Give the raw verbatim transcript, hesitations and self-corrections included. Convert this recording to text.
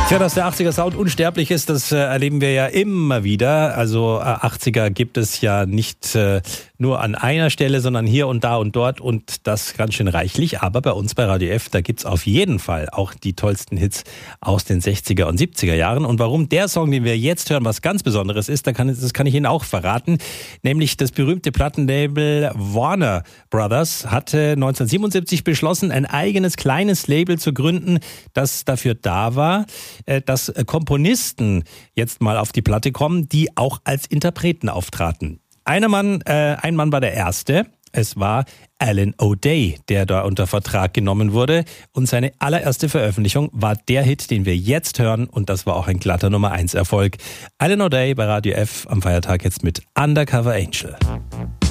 Tja, dass der achtziger-Sound unsterblich ist, das äh, erleben wir ja immer wieder. Also äh, achtziger gibt es ja nicht äh, nur an einer Stelle, sondern hier und da und dort und das ganz schön reichlich. Aber bei uns bei Radio F, da gibt's auf jeden Fall auch die tollsten Hits aus den sechziger und siebziger Jahren. Und warum der Song, den wir jetzt hören, was ganz Besonderes ist, da kann, das kann ich Ihnen auch verraten. Nämlich das berühmte Plattenlabel Warner Brothers hatte neunzehnhundertsiebenundsiebzig beschlossen, ein eigenes kleines Label zu gründen, das dafür da war, dass Komponisten jetzt mal auf die Platte kommen, die auch als Interpreten auftraten. Einer Mann, äh, ein Mann war der Erste. Es war Alan O'Day, der da unter Vertrag genommen wurde. Und seine allererste Veröffentlichung war der Hit, den wir jetzt hören. Und das war auch ein glatter Nummer eins Erfolg. Alan O'Day bei Radio F am Feiertag jetzt mit Undercover Angel.